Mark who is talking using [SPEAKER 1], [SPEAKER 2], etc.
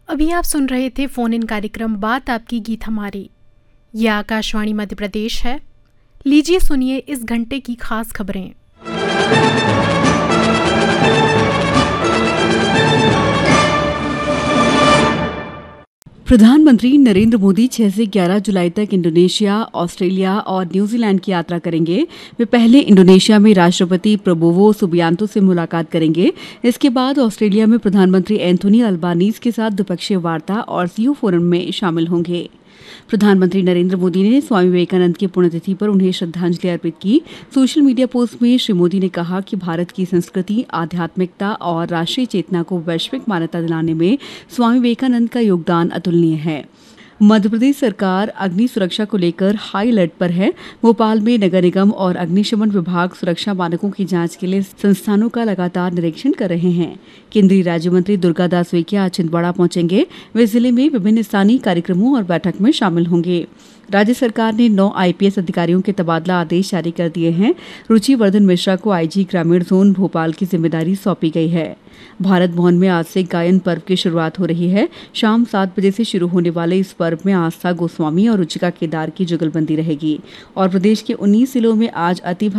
[SPEAKER 1] अभी आप सुन रहे थे फोन इन कार्यक्रम बात आपकी गीत हमारी। यह आकाशवाणी मध्य प्रदेश है। लीजिए सुनिए इस घंटे की खास खबरें।
[SPEAKER 2] प्रधानमंत्री नरेंद्र मोदी 6 से 11 जुलाई तक इंडोनेशिया, ऑस्ट्रेलिया और न्यूजीलैंड की यात्रा करेंगे। वे पहले इंडोनेशिया में राष्ट्रपति प्रबोवो सुबियांतो से मुलाकात करेंगे। इसके बाद ऑस्ट्रेलिया में प्रधानमंत्री एंथोनी अल्बानीज के साथ द्विपक्षीय वार्ता और सीओ फोरम में शामिल होंगे। प्रधानमंत्री नरेंद्र मोदी ने स्वामी विवेकानंद की पुण्यतिथि पर उन्हें श्रद्धांजलि अर्पित की। सोशल मीडिया पोस्ट में श्री मोदी ने कहा कि भारत की संस्कृति, आध्यात्मिकता और राष्ट्रीय चेतना को वैश्विक मान्यता दिलाने में स्वामी विवेकानंद का योगदान अतुलनीय है। मध्य प्रदेश सरकार अग्नि सुरक्षा को लेकर हाई अलर्ट पर है। भोपाल में नगर निगम और अग्निशमन विभाग सुरक्षा मानकों की जांच के लिए संस्थानों का लगातार निरीक्षण कर रहे हैं। केंद्रीय राज्य मंत्री दुर्गादास उइके आज छिंदवाड़ा पहुंचेंगे। वे जिले में विभिन्न स्थानीय कार्यक्रमों और बैठक में शामिल होंगे। राज्य सरकार ने 9 आईपीएस अधिकारियों के तबादला आदेश जारी कर दिए हैं। रुचिवर्धन मिश्रा को आईजी ग्रामीण जोन भोपाल की जिम्मेदारी सौंपी गई है। भारत भवन में आज से गायन पर्व की शुरुआत हो रही है। शाम 7 बजे से शुरू होने वाले इस पर्व में आस्था गोस्वामी और रुचिका केदार की जुगलबंदी रहेगी और प्रदेश के 19 जिलों में आज अति